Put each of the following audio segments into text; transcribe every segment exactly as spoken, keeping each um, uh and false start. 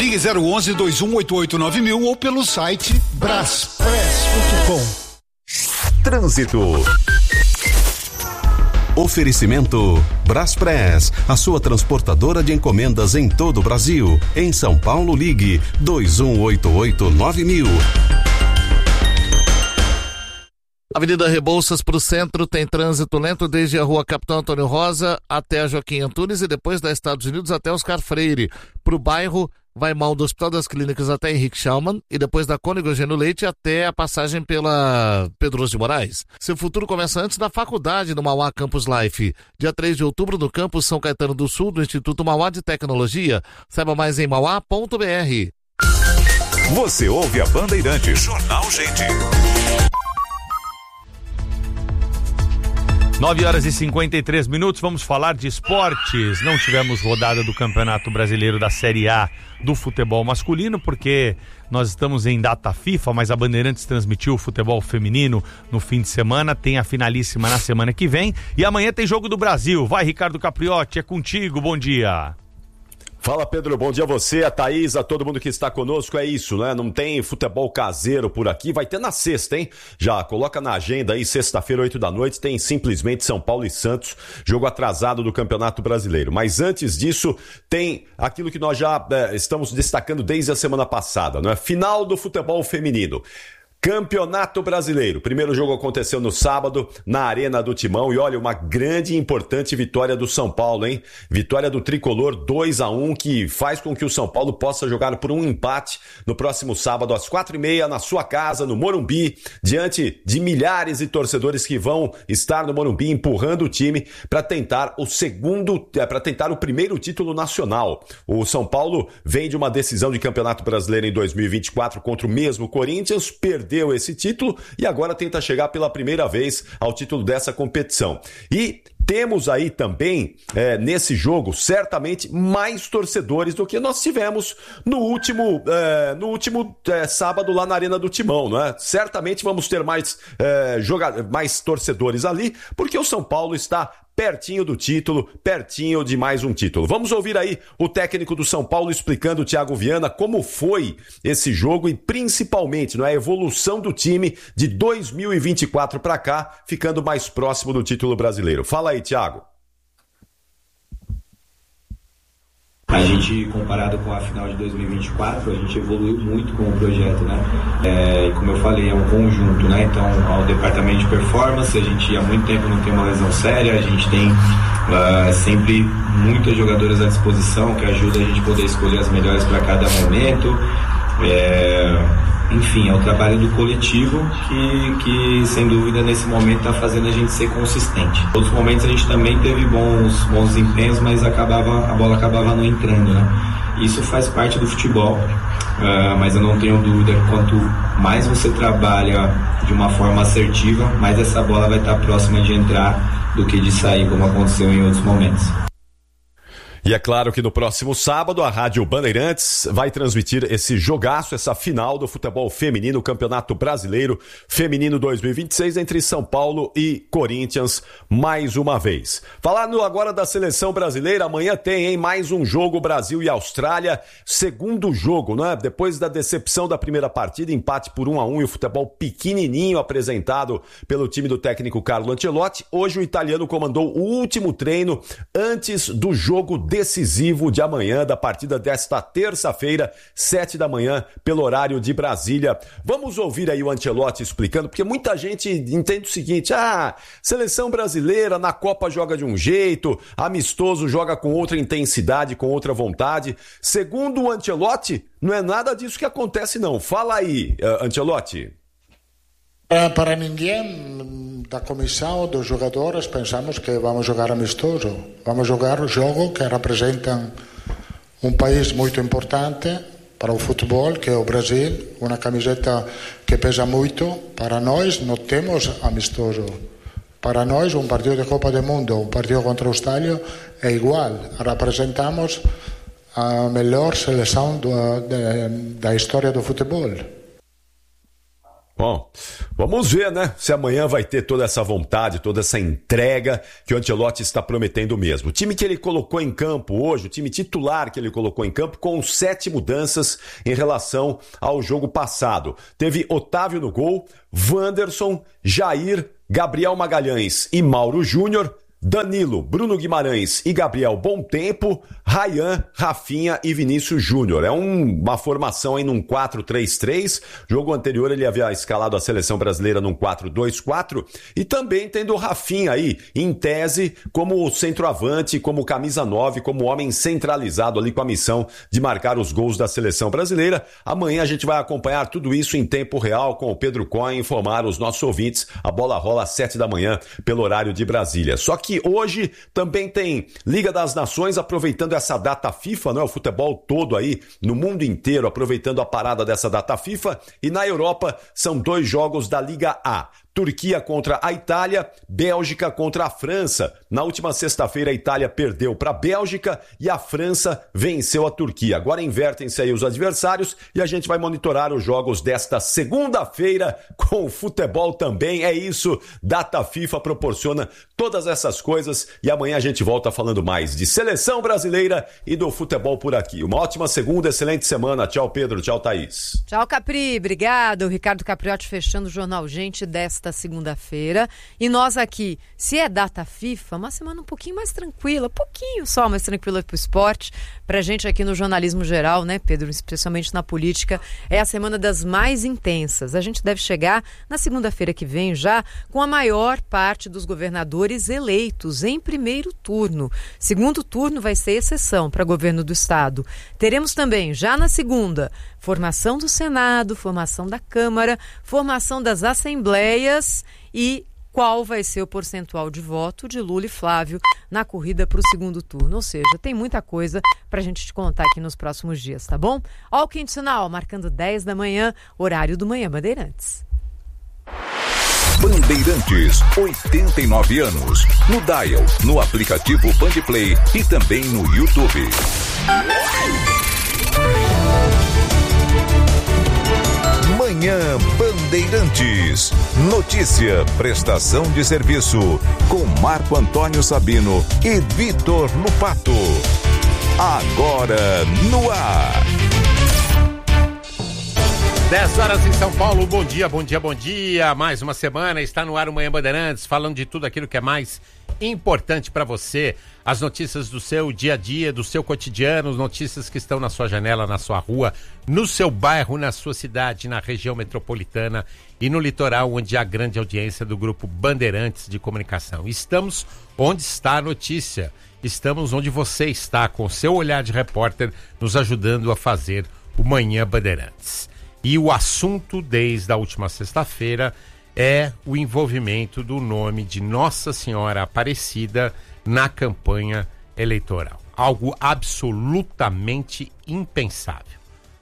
Ligue zero onze, dois um oito oito, nove mil ou pelo site braspress ponto com. Trânsito. Oferecimento Braspress, a sua transportadora de encomendas em todo o Brasil. Em São Paulo, ligue dois um oito oito, nove mil. Avenida Rebouças para o centro tem trânsito lento desde a rua Capitão Antônio Rosa até a Joaquim Antunes e depois da Estados Unidos até Oscar Freire. Para o bairro, vai mal do Hospital das Clínicas até Henrique Schaumann e depois da Cônigo Eugênio Leite até a passagem pela Pedroso de Moraes. Seu futuro começa antes da faculdade no Mauá Campus Life. Dia três de outubro no campus São Caetano do Sul do Instituto Mauá de Tecnologia. Saiba mais em mauá ponto br. Você ouve a Bandeirantes. Jornal Gente. nove horas e cinquenta e três minutos, vamos falar de esportes. Não tivemos rodada do Campeonato Brasileiro da Série A do futebol masculino, porque nós estamos em data FIFA, mas a Bandeirantes transmitiu o futebol feminino no fim de semana, tem a finalíssima na semana que vem, e amanhã tem Jogo do Brasil. Vai, Ricardo Capriotti, é contigo, bom dia. Fala, Pedro, bom dia a você, a Thaís, a todo mundo que está conosco. É isso, né? Não tem futebol caseiro por aqui, vai ter na sexta, hein? Já coloca na agenda aí, sexta-feira, oito da noite, tem simplesmente São Paulo e Santos, jogo atrasado do Campeonato Brasileiro. Mas antes disso, tem aquilo que nós já é, estamos destacando desde a semana passada, né? Final do futebol feminino. Campeonato Brasileiro. Primeiro jogo aconteceu no sábado, na Arena do Timão, e olha, uma grande e importante vitória do São Paulo, hein? Vitória do Tricolor dois a um, que faz com que o São Paulo possa jogar por um empate no próximo sábado às quatro e meia, na sua casa, no Morumbi, diante de milhares de torcedores que vão estar no Morumbi empurrando o time para tentar o segundo, para tentar o primeiro título nacional. O São Paulo vem de uma decisão de Campeonato Brasileiro em dois mil e vinte e quatro contra o mesmo Corinthians, perdeu deu esse título e agora tenta chegar pela primeira vez ao título dessa competição. E temos aí também, é, nesse jogo, certamente mais torcedores do que nós tivemos no último, é, no último é, sábado lá na Arena do Timão, não é? Certamente vamos ter mais, é, joga- mais torcedores ali, porque o São Paulo está pertinho do título, pertinho de mais um título. Vamos ouvir aí o técnico do São Paulo explicando, o Thiago Viana, como foi esse jogo e principalmente, não é, a evolução do time de dois mil e vinte e quatro para cá, ficando mais próximo do título brasileiro. Fala aí, Thiago. A gente, comparado com a final de dois mil e vinte e quatro, a gente evoluiu muito com o projeto, né? É, como eu falei, é um conjunto, né? Então, ao departamento de performance, a gente há muito tempo não tem uma lesão séria, a gente tem uh, sempre muitas jogadoras à disposição que ajudam a gente a poder escolher as melhores para cada momento. É, enfim, é o trabalho do coletivo que, que sem dúvida, nesse momento está fazendo a gente ser consistente. Em outros momentos a gente também teve bons, bons desempenhos, mas acabava, a bola acabava não entrando, né? Isso faz parte do futebol, uh, mas eu não tenho dúvida que quanto mais você trabalha de uma forma assertiva, mais essa bola vai estar próxima de entrar do que de sair, como aconteceu em outros momentos. E é claro que no próximo sábado a Rádio Bandeirantes vai transmitir esse jogaço, essa final do futebol feminino, Campeonato Brasileiro Feminino dois mil e vinte e seis entre São Paulo e Corinthians mais uma vez. Falando agora da seleção brasileira, amanhã tem, hein, mais um jogo, Brasil e Austrália, segundo jogo, né? Depois da decepção da primeira partida, empate por um a um e o futebol pequenininho apresentado pelo time do técnico Carlo Ancelotti, hoje o italiano comandou o último treino antes do jogo decisivo de amanhã, da partida desta terça-feira, sete da manhã, pelo horário de Brasília. Vamos ouvir aí o Ancelotti explicando, porque muita gente entende o seguinte: ah, seleção brasileira na Copa joga de um jeito, amistoso joga com outra intensidade, com outra vontade. Segundo o Ancelotti, não é nada disso que acontece não. Fala aí, uh, Ancelotti. Para, para ninguém da comissão, dos jogadores, pensamos que vamos jogar amistoso. Vamos jogar jogo que representam um país muito importante para o futebol, que é o Brasil, uma camiseta que pesa muito. Para nós, não temos amistoso. Para nós, um partido de Copa do Mundo, um partido contra a Austrália, é igual. Representamos a melhor seleção do, de, da história do futebol. Bom, vamos ver, né? Se amanhã vai ter toda essa vontade, toda essa entrega que o Ancelotti está prometendo mesmo. O time que ele colocou em campo hoje, o time titular que ele colocou em campo, com sete mudanças em relação ao jogo passado. Teve Otávio no gol, Wanderson, Jair, Gabriel Magalhães e Mauro Júnior, Danilo, Bruno Guimarães e Gabriel Bom Tempo, Ryan, Rafinha e Vinícius Júnior. É um, uma formação aí num quatro três três. Jogo anterior ele havia escalado a seleção brasileira num quatro dois quatro. E também tendo o Rafinha aí, em tese, como centroavante, como camisa nove, como homem centralizado ali com a missão de marcar os gols da seleção brasileira. Amanhã a gente vai acompanhar tudo isso em tempo real com o Pedro Cohen, informar os nossos ouvintes. A bola rola às sete da manhã pelo horário de Brasília. Só que que hoje também tem Liga das Nações, aproveitando essa data FIFA, né? O futebol todo aí no mundo inteiro aproveitando a parada dessa data FIFA, e na Europa são dois jogos da Liga A. Turquia contra a Itália, Bélgica contra a França. Na última sexta-feira a Itália perdeu para a Bélgica e a França venceu a Turquia. Agora invertem-se aí os adversários e a gente vai monitorar os jogos desta segunda-feira com o futebol também. É isso, data FIFA proporciona todas essas coisas e amanhã a gente volta falando mais de seleção brasileira e do futebol por aqui. Uma ótima segunda, excelente semana. Tchau, Pedro. Tchau, Thaís. Tchau, Capri. Obrigado. Ricardo Capriotti fechando o Jornal Gente desta segunda-feira. E nós aqui, se é data FIFA, uma semana um pouquinho mais tranquila, pouquinho só mais tranquila pro esporte, pra gente aqui no jornalismo geral, né, Pedro? Especialmente na política, é a semana das mais intensas. A gente deve chegar na segunda-feira que vem já com a maior parte dos governadores eleitos em primeiro turno. Segundo turno vai ser exceção para governo do estado. Teremos também, já na segunda, formação do Senado, formação da Câmara, formação das assembleias e qual vai ser o percentual de voto de Lula e Flávio na corrida para o segundo turno. Ou seja, tem muita coisa para a gente te contar aqui nos próximos dias, tá bom? Ó o quinto sinal, marcando dez da manhã, horário do Manhã Bandeirantes. Bandeirantes, oitenta e nove anos. No Dial, no aplicativo Bandplay e também no YouTube. Manhã Bandeirantes. Notícia, prestação de serviço com Marco Antônio Sabino e Vitor Lupato. Agora no ar. dez horas em São Paulo, bom dia, bom dia, bom dia. Mais uma semana, está no ar o Manhã Bandeirantes, falando de tudo aquilo que é mais importante para você. As notícias do seu dia a dia, do seu cotidiano, notícias que estão na sua janela, na sua rua, no seu bairro, na sua cidade, na região metropolitana e no litoral, onde há grande audiência do grupo Bandeirantes de Comunicação. Estamos onde está a notícia, estamos onde você está, com seu olhar de repórter, nos ajudando a fazer o Manhã Bandeirantes. E o assunto desde a última sexta-feira é o envolvimento do nome de Nossa Senhora Aparecida na campanha eleitoral. Algo absolutamente impensável,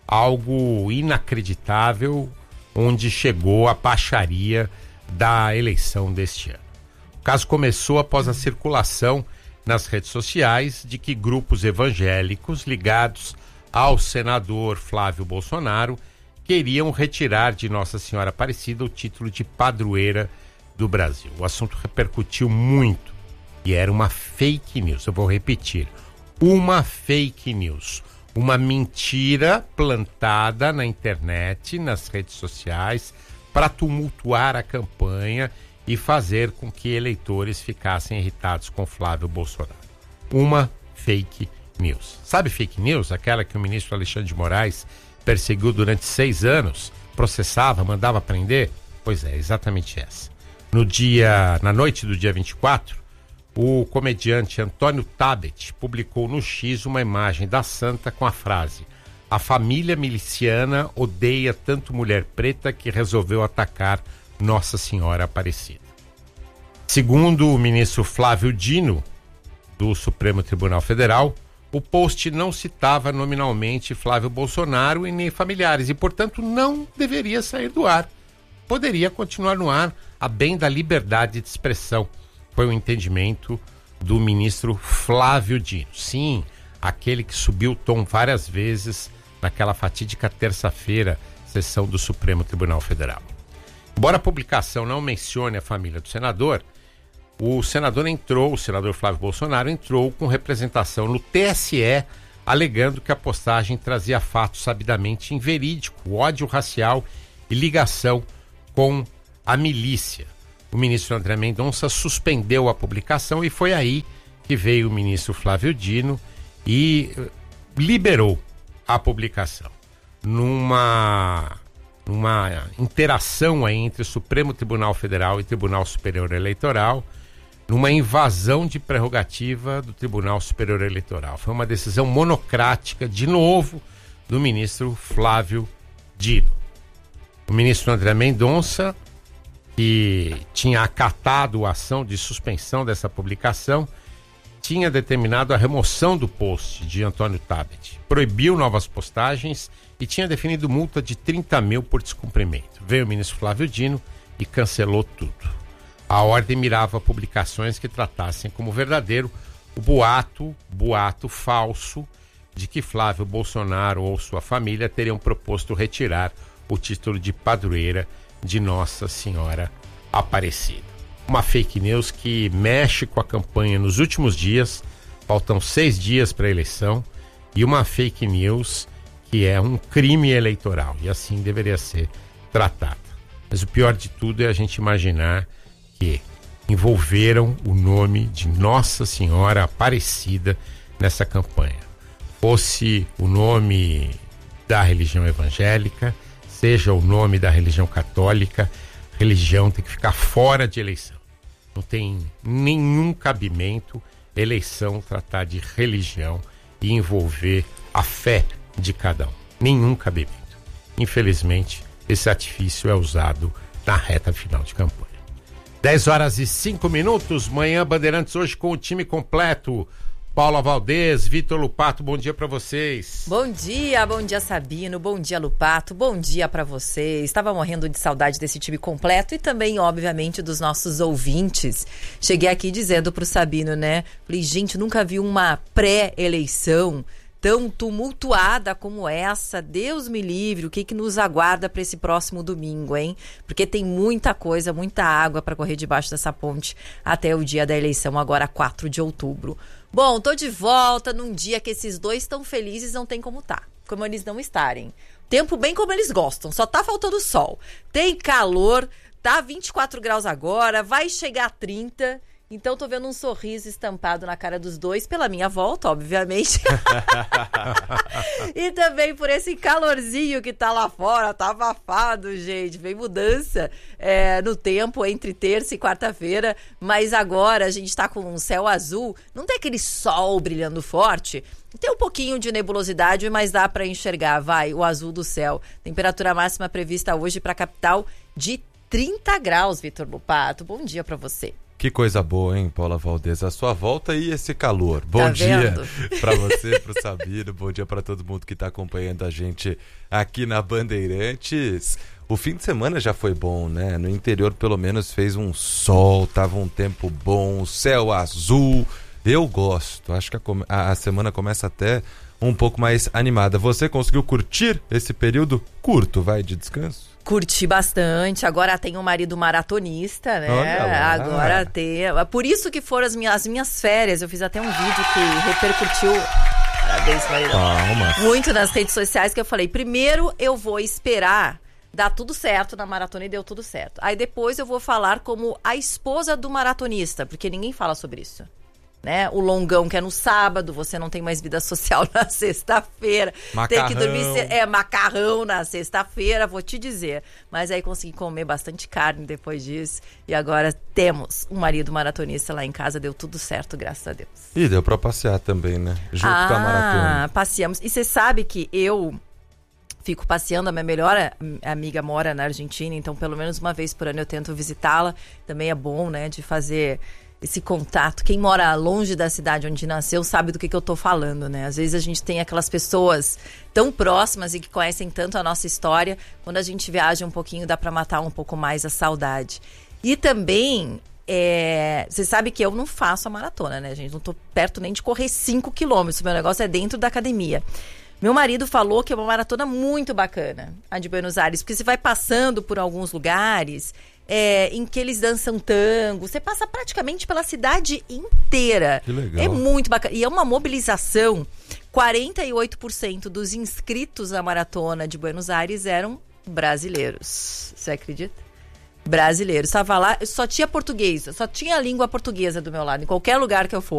algo inacreditável, onde chegou a baixaria da eleição deste ano. O caso começou após a circulação nas redes sociais de que grupos evangélicos ligados ao senador Flávio Bolsonaro queriam retirar de Nossa Senhora Aparecida o título de padroeira do Brasil. O assunto repercutiu muito e era uma fake news. Eu vou repetir, uma fake news, uma mentira plantada na internet, nas redes sociais, para tumultuar a campanha e fazer com que eleitores ficassem irritados com Flávio Bolsonaro. Uma fake news. Sabe fake news? Aquela que o ministro Alexandre de Moraes perseguiu durante seis anos, processava, mandava prender? Pois é, exatamente essa. No dia, na noite do dia vinte e quatro, o comediante Antônio Tabet publicou no X uma imagem da santa com a frase: "A família miliciana odeia tanto mulher preta que resolveu atacar Nossa Senhora Aparecida." Segundo o ministro Flávio Dino, do Supremo Tribunal Federal, o post não citava nominalmente Flávio Bolsonaro e nem familiares e, portanto, não deveria sair do ar. Poderia continuar no ar a bem da liberdade de expressão. Foi o entendimento do ministro Flávio Dino. Sim, aquele que subiu o tom várias vezes naquela fatídica terça-feira, sessão do Supremo Tribunal Federal. Embora a publicação não mencione a família do senador, o senador entrou, o senador Flávio Bolsonaro entrou com representação no T S E, alegando que a postagem trazia fatos sabidamente inverídicos, ódio racial e ligação com a milícia. O ministro André Mendonça suspendeu a publicação e foi aí que veio o ministro Flávio Dino e liberou a publicação. Numa, numa interação aí entre o Supremo Tribunal Federal e Tribunal Superior Eleitoral, numa invasão de prerrogativa do Tribunal Superior Eleitoral. Foi uma decisão monocrática, de novo, do ministro Flávio Dino. O ministro André Mendonça, que tinha acatado a ação de suspensão dessa publicação, tinha determinado a remoção do post de Antônio Tabet, proibiu novas postagens e tinha definido multa de trinta mil por descumprimento. Veio o ministro Flávio Dino e cancelou tudo. A ordem mirava publicações que tratassem como verdadeiro o boato, boato falso, de que Flávio Bolsonaro ou sua família teriam proposto retirar o título de padroeira de Nossa Senhora Aparecida. Uma fake news que mexe com a campanha nos últimos dias, faltam seis dias para a eleição, e uma fake news que é um crime eleitoral, e assim deveria ser tratada. Mas o pior de tudo é a gente imaginar que envolveram o nome de Nossa Senhora Aparecida nessa campanha. Fosse o nome da religião evangélica, seja o nome da religião católica, religião tem que ficar fora de eleição. Não tem nenhum cabimento eleição tratar de religião e envolver a fé de cada um. Nenhum cabimento. Infelizmente, esse artifício é usado na reta final de campanha. dez horas e cinco minutos, manhã Bandeirantes hoje com o time completo. Paula Valdez, Vitor Lupato, bom dia pra vocês. Bom dia, bom dia Sabino, bom dia Lupato, bom dia pra vocês. Estava morrendo de saudade desse time completo e também, obviamente, dos nossos ouvintes. Cheguei aqui dizendo pro Sabino, né? Falei, gente, nunca vi uma pré-eleição tão tumultuada como essa. Deus me livre, o que que nos aguarda para esse próximo domingo, hein? Porque tem muita coisa, muita água para correr debaixo dessa ponte até o dia da eleição, agora quatro de outubro. Bom, tô de volta num dia que esses dois estão felizes, não tem como tá, como eles não estarem. Tempo bem como eles gostam, só tá faltando sol. Tem calor, tá vinte e quatro graus agora, vai chegar a trinta. Então tô vendo um sorriso estampado na cara dos dois, pela minha volta, obviamente. E também por esse calorzinho que tá lá fora, tá abafado, gente. Vem mudança é, no tempo entre terça e quarta-feira, mas agora a gente tá com um céu azul, não tem aquele sol brilhando forte, tem um pouquinho de nebulosidade, mas dá pra enxergar, vai, o azul do céu. Temperatura máxima prevista hoje pra capital de trinta graus, Vitor Lupato. Bom dia pra você. Que coisa boa, hein, Paula Valdez? A sua volta e esse calor. Bom tá dia para você, para o Sabino. Bom dia para todo mundo que está acompanhando a gente aqui na Bandeirantes. O fim de semana já foi bom, né? No interior, pelo menos, fez um sol, tava um tempo bom, céu azul. Eu gosto. Acho que a, a semana começa até um pouco mais animada. Você conseguiu curtir esse período curto, vai, de descanso? Curti bastante, agora tem um marido maratonista, né? Agora tem. Por isso que foram as minhas, as minhas férias. Eu fiz até um vídeo que repercutiu parabéns, maridão, muito nas redes sociais, que eu falei, primeiro eu vou esperar dar tudo certo na maratona e deu tudo certo. Aí depois eu vou falar como a esposa do maratonista, porque ninguém fala sobre isso. Né? O longão que é no sábado, você não tem mais vida social na sexta-feira. Tem que dormir, é, macarrão na sexta-feira, vou te dizer. Mas aí consegui comer bastante carne depois disso. E agora temos um marido maratonista lá em casa, deu tudo certo, graças a Deus. E deu pra passear também, né? Junto ah, com a maratona. Ah, passeamos. E você sabe que eu fico passeando, a minha melhor amiga mora na Argentina, então pelo menos uma vez por ano eu tento visitá-la. Também é bom, né, de fazer esse contato. Quem mora longe da cidade onde nasceu sabe do que, que eu tô falando, né? Às vezes a gente tem aquelas pessoas tão próximas e que conhecem tanto a nossa história, quando a gente viaja um pouquinho dá pra matar um pouco mais a saudade. E também, é... você sabe que eu não faço a maratona, né, gente? Não tô perto nem de correr cinco quilômetros, meu negócio é dentro da academia. Meu marido falou que é uma maratona muito bacana, a de Buenos Aires, porque você vai passando por alguns lugares é, em que eles dançam tango, você passa praticamente pela cidade inteira. Que legal. É muito bacana. E é uma mobilização. quarenta e oito por cento dos inscritos na maratona de Buenos Aires eram brasileiros. Você acredita? Brasileiros. Estava lá, só tinha português, só tinha língua portuguesa do meu lado, em qualquer lugar que eu for.